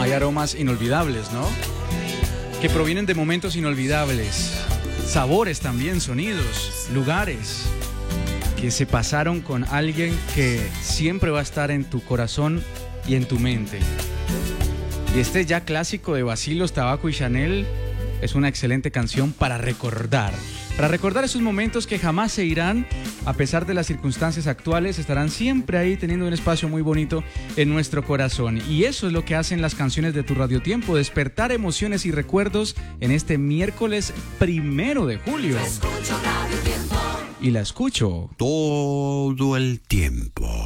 hay aromas inolvidables, ¿no? Que provienen de momentos inolvidables. Sabores también, sonidos, lugares que se pasaron con alguien que siempre va a estar en tu corazón y en tu mente. Y este ya clásico de Bacilos, Tabaco y Chanel es una excelente canción para recordar. Para recordar esos momentos que jamás se irán, a pesar de las circunstancias actuales, estarán siempre ahí teniendo un espacio muy bonito en nuestro corazón. Y eso es lo que hacen las canciones de Tu Radio Tiempo, despertar emociones y recuerdos en este miércoles 1 de julio. Y la escucho todo el tiempo.